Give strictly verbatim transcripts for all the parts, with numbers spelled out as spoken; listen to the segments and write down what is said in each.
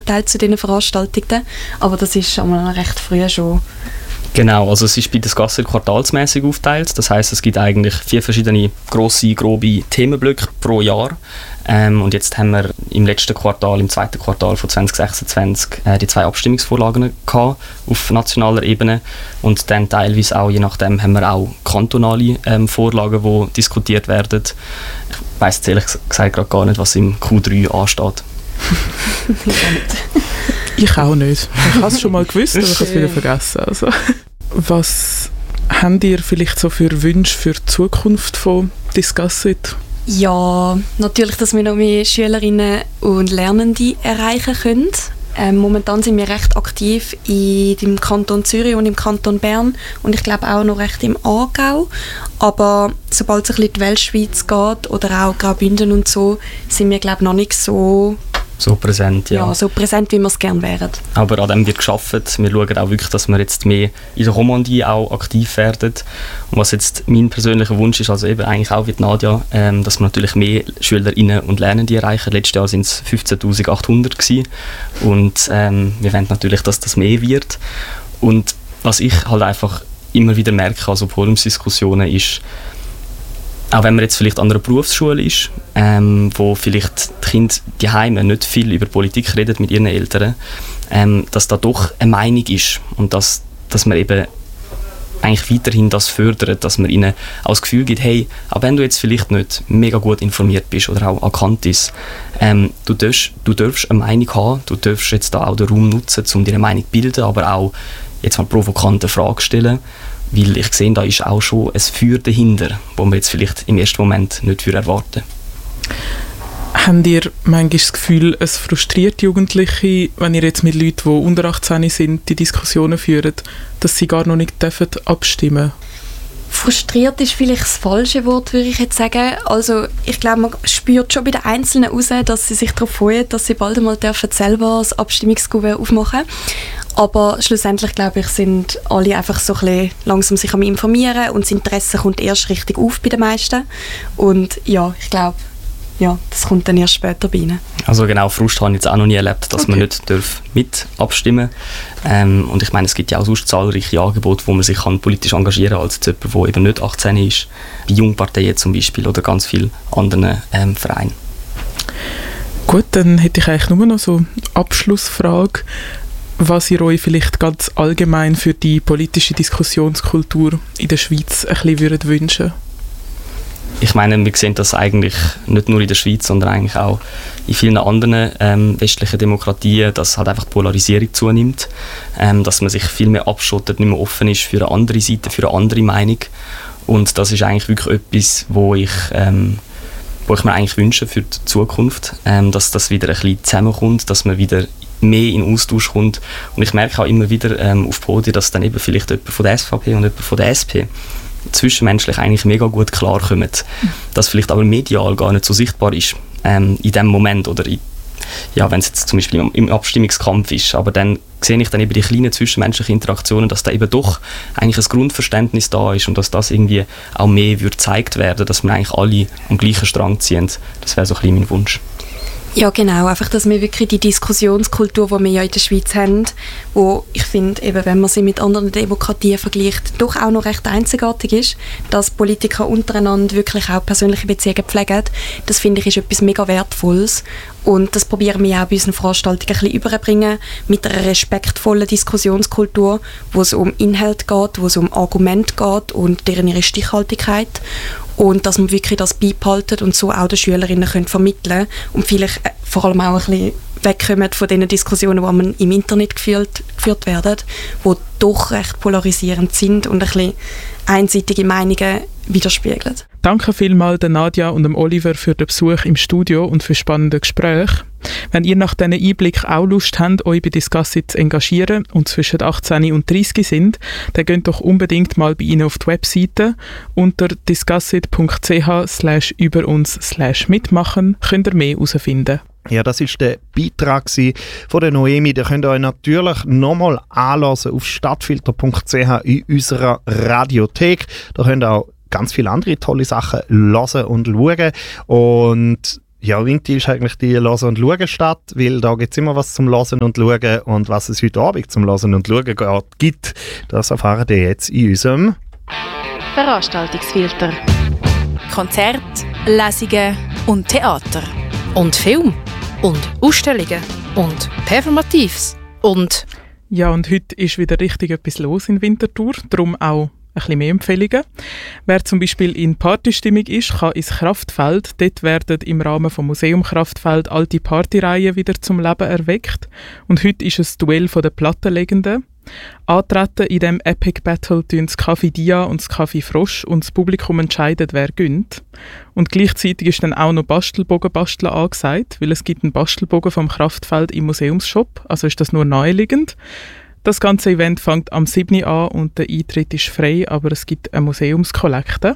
aufgeteilt zu diesen Veranstaltungen, aber das ist einmal recht früh schon. Genau, also es ist bei Discassit quartalsmäßig aufgeteilt. Das heisst, es gibt eigentlich vier verschiedene grosse, grobe Themenblöcke pro Jahr. Ähm, und jetzt haben wir im letzten Quartal, im zweiten Quartal von zwanzig sechsundzwanzig, äh, die zwei Abstimmungsvorlagen gehabt auf nationaler Ebene. Und dann teilweise auch, je nachdem, haben wir auch kantonale ähm, Vorlagen, die diskutiert werden. Ich weiss jetzt ehrlich gesagt gerade gar nicht, was im Q drei ansteht. Ich auch nicht. Ich habe es schon mal gewusst, aber ich habe es wieder vergessen. Also. Was habt ihr vielleicht so für Wünsche für die Zukunft von Discassit? Ja, natürlich, dass wir noch mehr Schülerinnen und Lernende erreichen können. Ähm, momentan sind wir recht aktiv in dem Kanton Zürich und im Kanton Bern und ich glaube auch noch recht im Aargau. Aber sobald es ein bisschen in die Weltschweiz geht oder auch Graubünden und so, sind wir glaube noch nicht so So präsent, ja. Ja, so präsent, wie wir es gerne wären. Aber an dem wird gearbeitet. Wir schauen auch wirklich, dass wir jetzt mehr in der Romandie auch aktiv werden. Und was jetzt mein persönlicher Wunsch ist, also eben eigentlich auch wie Nadja, ähm, dass wir natürlich mehr Schülerinnen und Lernende erreichen. Letztes Jahr waren es fünfzehntausendachthundert gewesen. Und ähm, wir wollen natürlich, dass das mehr wird. Und was ich halt einfach immer wieder merke, also Podiumsdiskussionen, ist, auch wenn man jetzt vielleicht an einer Berufsschule ist, ähm, wo vielleicht die Kinder die Heime nicht viel über Politik reden mit ihren Eltern, ähm, dass da doch eine Meinung ist und dass, dass man eben eigentlich weiterhin das fördert, dass man ihnen auch das Gefühl gibt, hey, auch wenn du jetzt vielleicht nicht mega gut informiert bist oder auch erkannt bist, ähm, du, darfst, du darfst eine Meinung haben, du darfst jetzt da auch den Raum nutzen, um dir eine Meinung zu bilden, aber auch jetzt mal provokante Fragen stellen. Weil ich sehe, da ist auch schon ein Feuer dahinter, das wir jetzt vielleicht im ersten Moment nicht für erwarten. Habt ihr manchmal das Gefühl, es frustriert Jugendliche, wenn ihr jetzt mit Leuten, die unter achtzehn sind, die Diskussionen führt, dass sie gar noch nicht dürfen abstimmen? Frustriert ist vielleicht das falsche Wort, würde ich jetzt sagen. Also ich glaube, man spürt schon bei den Einzelnen raus, dass sie sich darauf freuen, dass sie bald einmal dürfen selber das Abstimmungskuvert aufmachen dürfen. Aber schlussendlich, glaube ich, sind alle einfach so ein bisschen langsam sich am Informieren und das Interesse kommt erst richtig auf bei den meisten. Und ja, ich glaube, ja, das kommt dann erst später bei ihnen. Also genau, Frust habe ich jetzt auch noch nie erlebt, dass okay. man nicht darf mit abstimmen darf. Ähm, und ich meine, es gibt ja auch sonst zahlreiche Angebote, wo man sich kann politisch engagieren kann, als jemand, der eben nicht achtzehn ist, wie Jungparteien zum Beispiel oder ganz viele andere ähm, Vereine. Gut, dann hätte ich eigentlich nur noch so eine Abschlussfrage, was ihr euch vielleicht ganz allgemein für die politische Diskussionskultur in der Schweiz ein bisschen würdet wünschen. Ich meine, wir sehen das eigentlich nicht nur in der Schweiz, sondern eigentlich auch in vielen anderen ähm, westlichen Demokratien, dass halt einfach die Polarisierung zunimmt, ähm, dass man sich viel mehr abschottet, nicht mehr offen ist für eine andere Seite, für eine andere Meinung. Und das ist eigentlich wirklich etwas, wo ich, ähm, wo ich mir eigentlich wünsche für die Zukunft, ähm, dass das wieder ein bisschen zusammenkommt, dass man wieder mehr in Austausch kommt. Und ich merke auch immer wieder ähm, auf Podien, dass dann eben vielleicht jemand von der S V P und jemand von der S P zwischenmenschlich eigentlich mega gut klarkommen. Mhm. Das vielleicht aber medial gar nicht so sichtbar ist ähm, in dem Moment oder in, ja, wenn es jetzt zum Beispiel im, im Abstimmungskampf ist. Aber dann sehe ich dann eben die kleinen zwischenmenschlichen Interaktionen, dass da eben doch eigentlich ein Grundverständnis da ist und dass das irgendwie auch mehr würde gezeigt werden, dass wir eigentlich alle am gleichen Strang ziehen. Das wäre so ein bisschen mein Wunsch. Ja, genau. Einfach, dass wir wirklich die Diskussionskultur, die wir ja in der Schweiz haben, wo ich finde, eben, wenn man sie mit anderen Demokratien vergleicht, doch auch noch recht einzigartig ist, dass Politiker untereinander wirklich auch persönliche Beziehungen pflegen. Das finde ich ist etwas mega Wertvolles. Und das probieren wir auch bei unseren Veranstaltungen ein bisschen überzubringen, mit einer respektvollen Diskussionskultur, wo es um Inhalt geht, wo es um Argumente geht und deren ihre Stichhaltigkeit. Und dass man wirklich das beibehalten und so auch den Schülerinnen können vermitteln und vielleicht vor allem auch ein bisschen wegkommen von den Diskussionen, die man im Internet geführt, geführt werden, die doch recht polarisierend sind und ein bisschen einseitige Meinungen widerspiegeln. Danke vielmals der Nadja und dem Oliver für den Besuch im Studio und für spannende Gespräche. Wenn ihr nach diesen Einblick auch Lust habt, euch bei Discassit zu engagieren und zwischen achtzehn und dreißig sind, dann geht doch unbedingt mal bei ihnen auf die Webseite. Unter discassit punkt c h slash über uns slash mitmachen könnt ihr mehr herausfinden. Ja, das war der Beitrag von der Noemi. Den könnt ihr euch natürlich nochmal anhören auf stadtfilter punkt c h in unserer Radiothek. Da könnt ihr auch ganz viele andere tolle Sachen hören und schauen. Und ja, Winti ist eigentlich die Hören- und Schauen-Stadt, weil da gibt es immer was zum Hören und Schauen. Und was es heute Abend zum Hören und Schauen gibt, das erfahren ihr jetzt in unserem Veranstaltungsfilter. Konzert, Lesungen und Theater. Und Film. Und Ausstellungen. Und Performatives. Und... Ja, und heute ist wieder richtig etwas los in Winterthur, darum auch ein bisschen mehr Empfehlungen. Wer zum Beispiel in Partystimmung ist, kann ins Kraftfeld. Dort werden im Rahmen vom Museum Kraftfeld alte Partyreihen wieder zum Leben erweckt. Und heute ist es Duell der Plattenlegenden. Antreten in diesem Epic Battle tun das Café Dia und das Café Frosch und das Publikum entscheidet, wer gönnt. Und gleichzeitig ist dann auch noch Bastelbogen basteln angesagt, weil es gibt einen Bastelbogen vom Kraftfeld im Museumsshop, also ist das nur naheliegend. Das ganze Event fängt am siebten an und der Eintritt ist frei, aber es gibt eine Museumskollekte.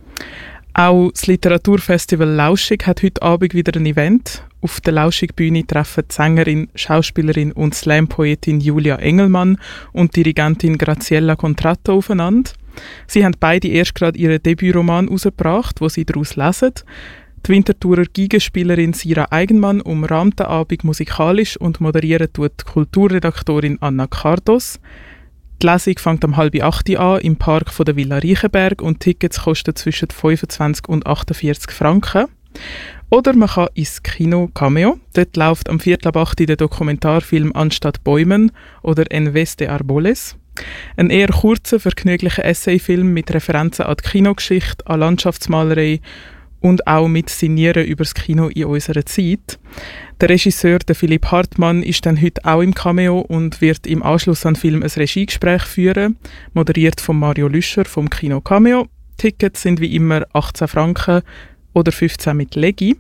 Auch das Literaturfestival Lauschig hat heute Abend wieder ein Event. Auf der Lauschig-Bühne treffen die Sängerin, Schauspielerin und Slam-Poetin Julia Engelmann und Dirigentin Graziella Contratto aufeinander. Sie haben beide erst gerade ihren Debütroman herausgebracht, wo sie daraus lesen. Die Winterthurer Geigenspielerin Sira Eigenmann umrahmt den Abend musikalisch und moderieren tut die Kulturredaktorin Anna Cardos. Die Lesung fängt um halb acht an im Park von der Villa Reichenberg und Tickets kosten zwischen fünfundzwanzig und achtundvierzig Franken. Oder man kann ins Kino Cameo. Dort läuft am viertel ab acht der Dokumentarfilm «Anstatt Bäumen» oder «En vez de Arboles». Ein eher kurzer, vergnüglicher Essayfilm mit Referenzen an die Kinogeschichte, an Landschaftsmalerei und auch mit Signieren über das Kino in unserer Zeit. Der Regisseur, der Philipp Hartmann, ist dann heute auch im Cameo und wird im Anschluss an den Film ein Regiegespräch führen, moderiert von Mario Lüscher vom Kino Cameo. Tickets sind wie immer achtzehn Franken oder fünfzehn mit Legi.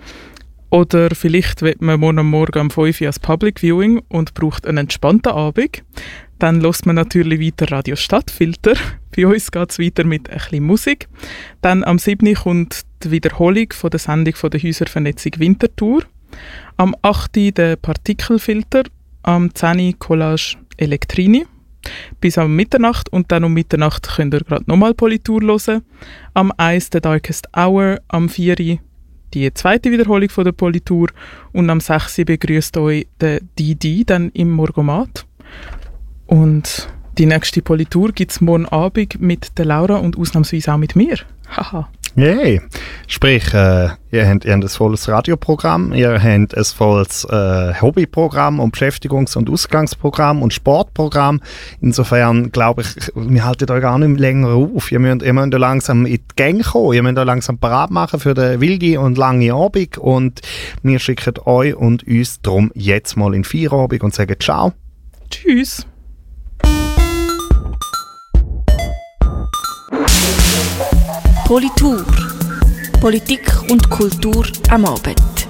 Oder vielleicht will man morgen Morgen um fünf Uhr als Public Viewing und braucht einen entspannten Abend. Dann hört man natürlich weiter Radio Stadtfilter. Bei uns geht es weiter mit ein bisschen Musik. Dann am siebten kommt die Wiederholung von der Sendung von der Häuservernetzung Winterthur. Am achten der Partikelfilter. Am zehnten Collage Elektrini. Bis am Mitternacht und dann um Mitternacht könnt ihr gerade nochmal Politur hören. Am eins der Darkest Hour. Am vier die zweite Wiederholung von der Politur. Und am sechs begrüßt euch der D D dann im Morgomat. Und die nächste Politur gibt es morgen Abend mit der Laura und ausnahmsweise auch mit mir. Haha. Yay! Sprich, äh, ihr, habt, ihr habt ein volles Radioprogramm, ihr habt ein volles äh, Hobbyprogramm und Beschäftigungs- und Ausgangsprogramm und Sportprogramm. Insofern glaube ich, wir halten euch gar nicht länger auf. Ihr müsst, ihr müsst langsam in die Gänge kommen, ihr müsst langsam parat machen für den wilden und langen Abend. Und wir schicken euch und uns darum jetzt mal in Feierabend und sagen Ciao. Tschüss. Politur. Politik und Kultur am Abend.